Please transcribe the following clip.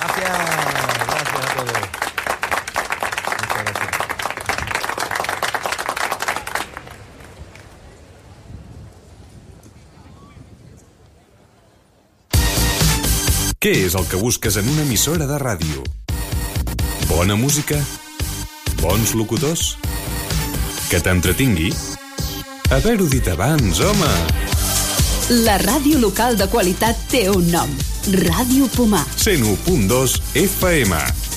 Gracias a todos. Muchas gracias. Què és el que busques en una emissora de ràdio? Bona música? Bons locutors? Que t'entretingui? Haver-ho dit abans, home! La ràdio local de qualitat té un nom. Ràdio Pomar. 101.2 FM.